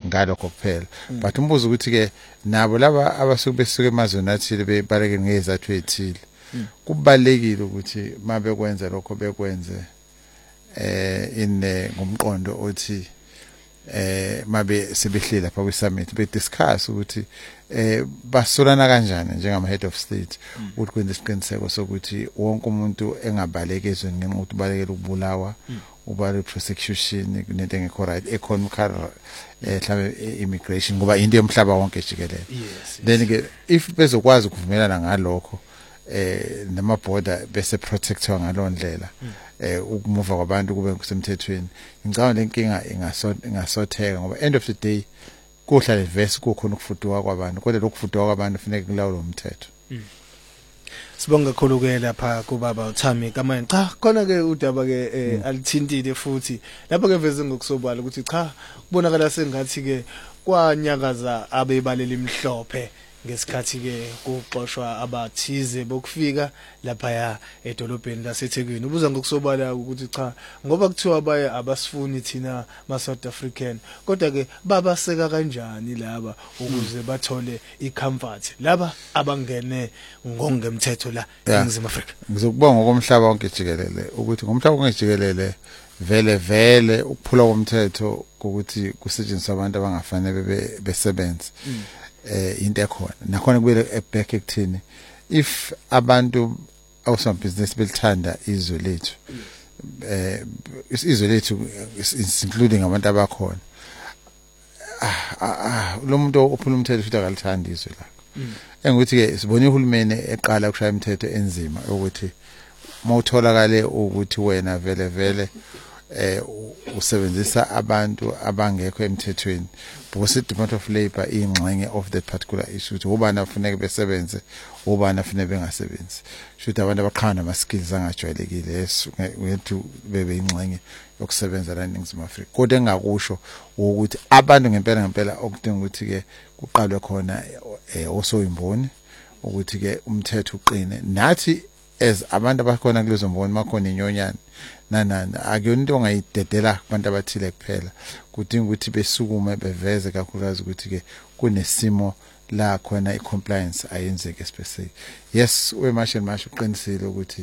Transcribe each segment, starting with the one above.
ngalokho kuphela but umbuzo ukuthi ke nabo laba abasuke besuke emazweni athile bebaleke ngezathu ezithile kubalekile ukuthi mabe kwenza lokho bekwenze ngomqondo othi mabe sebehlile lapha kwi summit be discuss ukuthi basolana kanjani njengama head of state ukuthi kwenza isiqiniseko sokuthi wonke umuntu engabalekezwe ngenxa ukuthi ubalekela ukubulawa ubale prosecution kunento engekho right economic mhlawumbe immigration ngoba into yomhlaba wonke jikelele then ke if bezokwazi ukuvumelana ngalokho nama border bese protectwa ngalondlela ukumuva kwabantu kube kusemthethweni ngicabanga lenkinga ingasotheka ngoba end of the day kuhlala verse kukhona ukufuduka kwabantu kodwa lokufuduka kwabantu kufanele kulawulwe umthetho. Sibonga kakhulu ke lapha kubaba uThami Kamani. Cha khona ke udaba ke alithintile futhi lapha ke veze ngokusobala ukuthi cha kubonakala sengathi ke kwanyakaza abebalela imhlophe ngesikhathi ke kuxoshwa abathize bokufika lapha edolobheni laseThekwini. Ubuza ngokusobala ukuthi cha ngoba kuthiwa baye abasifuni thina ma South African kodwa ke babaseka kanjani laba ukuze bathole icomfort laba abangene ngongemthetho la eNingizimu Afrika. Ngizokubonga ngokomhlaba wonke jikelele ukuthi ngomhlaba wonke jikelele vele ukuphula komthetho ukuthi kusetshenziswa abantu abangafanele besebenze into ekhona nakhona kube back ekuthini if abantu awusomabhizinisi belithanda izwe lethu izwe lethu including abantu abakhona lo muntu ophula umthetho futhi akalithanda izwe lakho engukuthi ke sibone uhulumeni eqala ukushaya imithetho enzima ukuthi mawutholakale ukuthi wena vele usebenzisa abantu abangekho emthethweni because Department of Labor ingxenye of that particular issue ukuthi ubani afuneka besebenze ubani afuneka bengasebenzi shothi abantu abaqhana ama skills angajwayelekile wethu bebe ingxenye yokusebenza la eNingizimu Afrika kodwa engakusho ukuthi abantu ngempela okudinga ukuthi ke kuqalwe khona osoyimboni ukuthi ke umthetho uqine nathi as abantu abakhona kulezo mboni makhona inyonyana nanana akuyona into ongayidedela kubantu abathile kuphela kudinga ukuthi besukume beveze kakhulukazi ukuthi ke kunesimo la khona icompliance ayenzeke specific yes wemashe uqinisile ukuthi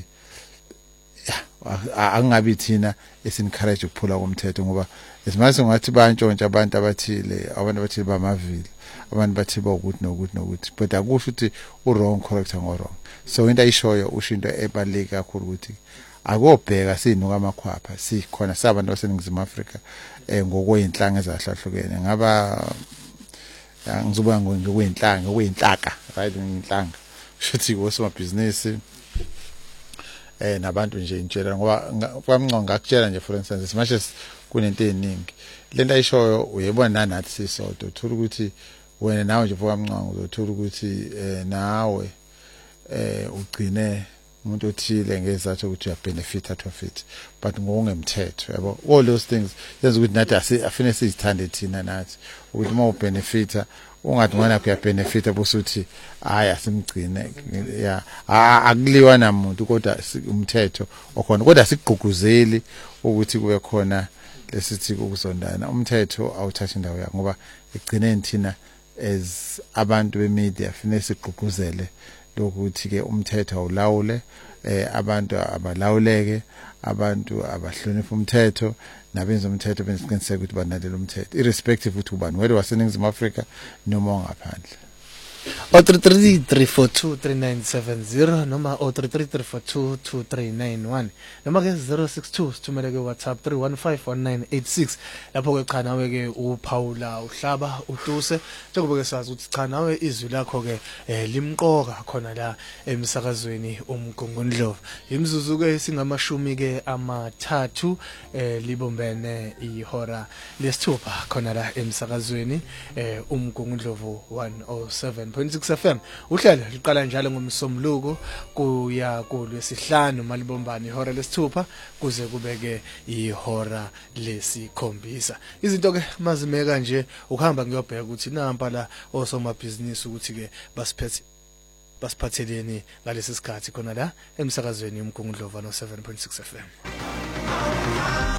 angabi thina esencourage ukuphula komthetho ngoba esimase ngathi bantshontsha abantu abathile bamavili abantu bathi ukuthi nokuthi but akusho ukuthi wrong correct ngorong so into ayishoyo ushinto ebaleka kakhulu ukuthi akobheka sinuka amakhwapha sikhona sabantu baseNingizimu Afrika ngokweinhlanga ezahlahlukene ngaba ngizobuya ngokweinhlaka right inhlanga shothi wosomabhizinisi nabantu nje intshela ngoba kwamnqonga ngakutshela nje for instance as much as kunento eziningi lento ayishoyo uyebona nathi sisodwa uthola ukuthi wena nawe nje kwamnqonga uzothola ukuthi nawe ugcine umuntu othile ngezathu ukuthi uya benefit out of it but ngokungemthetho yabo all those things yenza ukuthi nathi afine sizithande thina nathi ukuthi uma ubenefita ungathi ngwana kuya benefita bosuthi hayi asimgcine ya akuliwa namuntu kodwa umthetho okhona kodwa sigqugquzeli ukuthi kube khona lesithi ukuzondana umthetho awuthatha indawo yakhe ngoba egcineni thina as abantu bemedia afine sigqugquzele lokuthi ke umthetho awulawule abantu abalawuleke abantu abahlonipha umthetho nabenza umthetho benisiqiniseka ukuthi banalela umthetho irrespective ukuthi ubani whether waseNingizimu Afrika noma ongaphandle. 0333423970 noma 0333422391 noma ke 062 sithumele ke WhatsApp 3151986 lapho ke cha nawe ke uPaula uhlaba uduse njengoba ke sazi ukuthi cha nawe izwi lakho ke limqoka khona la emsakazweni umgungundlovu imizuzu ke singamashumi ke amathathu libombene ihora lesithupha khona la emsakazweni umgungundlovu 107.6 FM uhlelo liqala njalo ngomsombuluko kuya kulwesihlanu malibombani ihora lesithupha kuze kubeke ihora lesikhombisa izinto ke mazimeka nje ukuhamba ngiyobheka ukuthi nampa la osomabhizinisi ukuthi ke basiphatheleni ngalesi sikhathi khona la emsakazweni umgungundlovu 107.6 FM.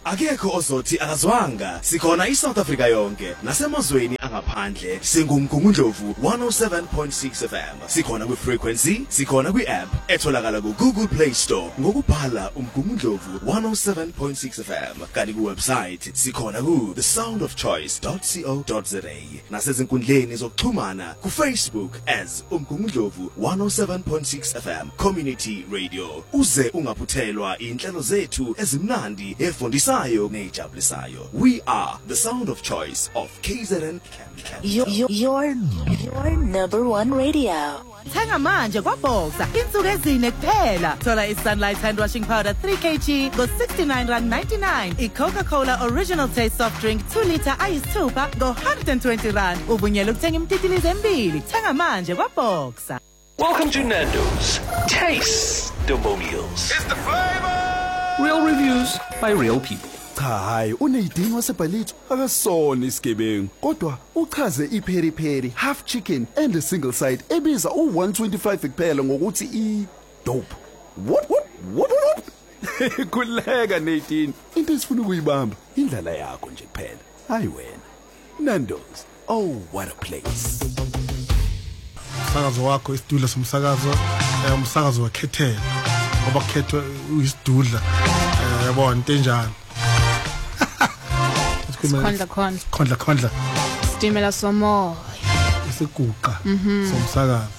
Akekho ozothi akazwanga. Sikhona iSouth Africa yonke nasemazweni angaphandle. Singumgungundlovu 107.6 FM. Sikhona kwi-frequency, sikhona kwi-app etholakala ku-Google Play Store ngokubhala umgungundlovu 107.6 FM. Kanti ku-website sikhona ku thesoundofchoice.co.za. Nasezinkundleni zokuxhumana ku-Facebook as umgungundlovu 107.6 FM Community Radio. Uze ungaphuthelwa inhlelo zethu ezimnandi efundisayo nejabulisayo. We are the sound of choice of KZN. Your number one radio. Thenga manje kwaBoxer insuku ezine kuphela. Thola iSunlight hand washing powder 3 kg go 69.99 rand. iCoca-Cola Original Taste soft drink 2 liter ayisithupha go 120 rand. Uvunyelwe ukuthenga imtitilizo embili. Thenga manje kwaBoxer. Welcome to Nando's Taste-Testimonials. It's the flavor! Real reviews by real people. Cha hayi uneyidingo wasebhalitho akasona isigebengu kodwa uchaze iPeri Peri half chicken and a single side ebiza u125 kuphela ngokuthi dope. What? Kuleka Nadine. Into esifuna ukuyibamba indlela yakho nje kuphela. Hayi wena. Nando's. Oh what a place. Umsakazo wakho isidudla somsakazo umsakazo wakhethela ngoba kukhethwe isidudla yabona into enjalo. Khondla Stimela somoya isiguqa somsakazo.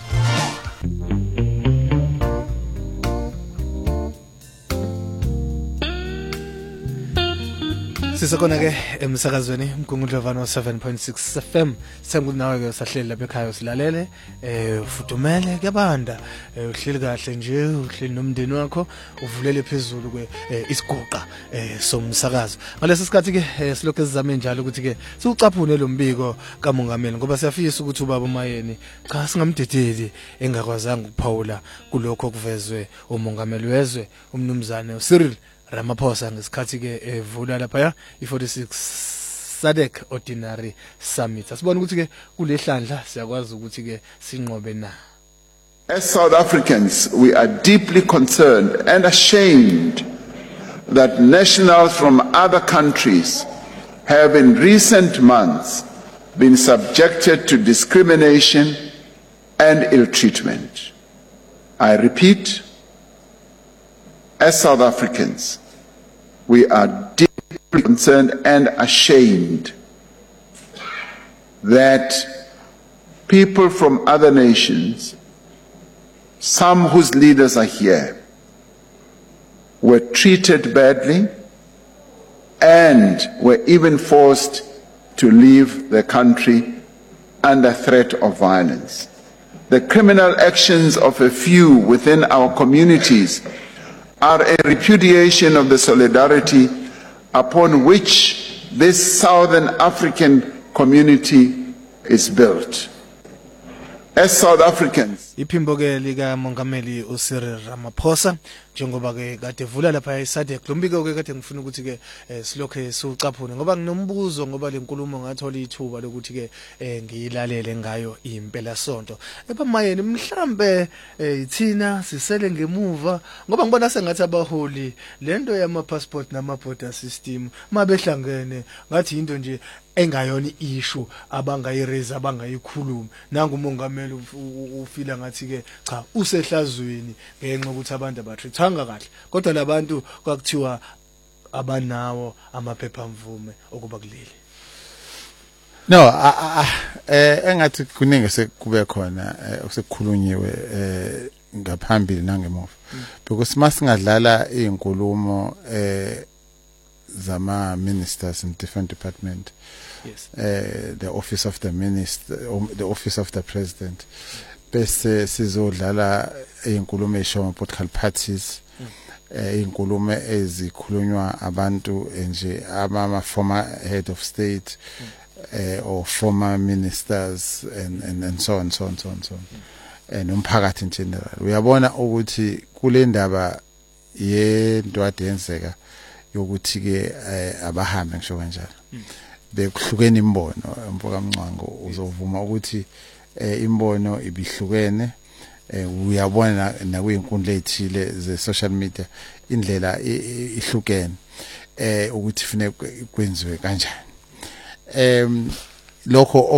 Sisekhona ke emsakazweni umgungundlovu 7.6 FM. Sengikuthi nawe ke sahleli lapha ekhaya silalele ufudumele kebanda uhleli kahle nje uhleli nomndeni wakho uvulele phezulu kwe isiguqa somsakazo. Ngalesi sikhathi ke silokho sizame njalo ukuthi ke siucaphune lo mbiko kamongameli ngoba siyafisa ukuthi ubaba uMayeni cha singamdedeli engakwazanga ukuphawula kulokho okuvezwe umongameli wezwe umnumzane Cyril Ramaphosa ngesikhathi ke evula lapha i46 SADC Ordinary Summit. Asibona ukuthi ke kulehlandla siyakwazi ukuthi ke sinqobe na. As South Africans, we are deeply concerned and ashamed that nationals from other countries have in recent months been subjected to discrimination and ill treatment. I repeat, as South Africans, we are deeply concerned and ashamed that people from other nations, some whose leaders are here, were treated badly and were even forced to leave the country under threat of violence. The criminal actions of a few within our communities are a repudiation of the solidarity upon which this Southern African community is built. As South Africans, iphimbo ke lika mongameli uCyril Ramaphosa njengoba ke kade evula lapha eSADC lombiko ke kade ngifuna ukuthi ke silokho siucaphune ngoba nginombuzo ngoba lenkulumo ngathola ithuba lokuthi ke ngiyilalele ngayo impela sonto ebamayeni mhlambe ithina sisele ngemuva ngoba ngibona sengathi abaholi lento yama passport nama border system mabehlangene ngathi into nje engayona issue abangayiraise abangayikhuluma nangu umongameli ufila ngathi ke cha usehlazweni ngenxa ukuthi abantu abatrithanga kahle kodwa labantu kwakuthiwa abanawo amaphepha mvume okuba kuleli. No, engathi kuningi sekube khona osekukhulunyiwe ngaphambili nangemuva because masingadlala izinkulumo zama ministers in different department. Yes. The office of the minister, the office of the president. Bese sizodlala izinkulumo esho political parties. Izinkulumo ezikhulunywa abantu nje ama former head of state or former ministers and so on. Nomphakathi in general. Uyabona ukuthi kule ndaba yento adenzeka yokuthi ke abahambe ngisho kanjalo. Bekuhlukene imbono mfoka Mncwango uzovuma ukuthi imbono ibihlukene uyabona na kuyinkundla ethile ze social media indlela ihlukene ukuthi kufanele kwenziwe kanjani lokho